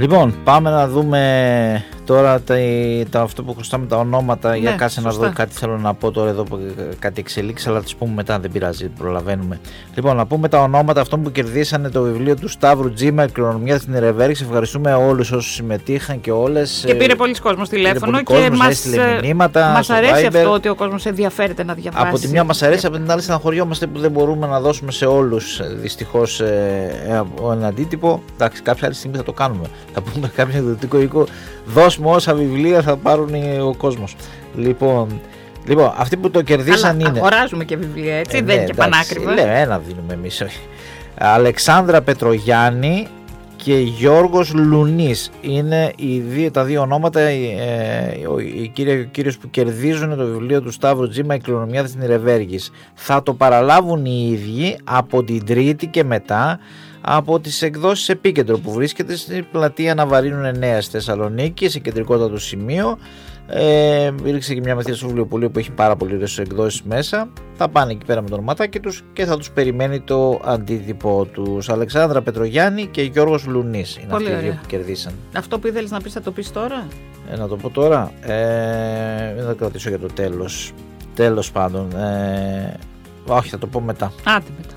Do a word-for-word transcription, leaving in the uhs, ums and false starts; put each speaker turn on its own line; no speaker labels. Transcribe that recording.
Λοιπόν, πάμε να δούμε τώρα τα, τα, αυτό που χρωστάμε τα ονόματα. Ναι, για κάτσε σωστά. Να δω κάτι θέλω να πω τώρα εδώ, κάτι εξελίξει, αλλά θα τις πούμε μετά, δεν πειράζει, προλαβαίνουμε. Λοιπόν, να πούμε τα ονόματα αυτών που κερδίσανε το βιβλίο του Σταύρου Τζίμα, Κληρονομιά στην Ερεβέργηση. Ευχαριστούμε όλους όσους συμμετείχαν και όλες.
Και πήρε πολλοί κόσμος τηλέφωνο και μας, μας αρέσει Viber. Αυτό ότι ο κόσμος ενδιαφέρεται να διαβάσει.
Από τη μια μας αρέσει, από την άλλη στεναχωριόμαστε που δεν μπορούμε να δώσουμε σε όλους δυστυχώς ε, ένα αντίτυπο. Εντάξει, κάποια άλλη στιγμή θα το κάνουμε. Θα πούμε κάποιο εκδοτικό οίκο, δώσουμε όσα βιβλία θα πάρουν ο κόσμος. Λοιπόν, λοιπόν αυτοί που το κερδίσαν είναι.
Αγοράζουμε και βιβλία, έτσι, ε, δεν είναι ναι, και πανάκριβα.
Λέμε, ένα δίνουμε εμείς. Αλεξάνδρα Πετρογιάννη και Γιώργος Λουνής είναι οι δύο, τα δύο ονόματα, ε, ο, οι κύριοι, ο κύριος που κερδίζουν το βιβλίο του Σταύρου Τζίμα, η κληρονομιά της Νιρεβέργης. Θα το παραλάβουν οι ίδιοι από την Τρίτη και μετά από τις εκδόσεις Επίκεντρο που βρίσκεται στην πλατεία Ναβαρίνου εννέα στη Θεσσαλονίκη, σε κεντρικότατο σημείο. Ε, ήρθε και μια μεθύα στο βιβλιοπωλείο που έχει πάρα πολλές εκδόσεις μέσα. Θα πάνε εκεί πέρα με το ονοματάκι τους και θα τους περιμένει το αντίτυπο τους. Αλεξάνδρα Πετρογιάννη και Γιώργος Λουνής είναι πολύ αυτοί οι δύο που κερδίσαν.
Αυτό που ήθελες να πεις θα το πεις τώρα?
Ε, να το πω τώρα. Ε, δεν θα κρατήσω για το τέλος. Τέλος πάντων. Ε, όχι, θα το πω μετά.
Άντε μετά.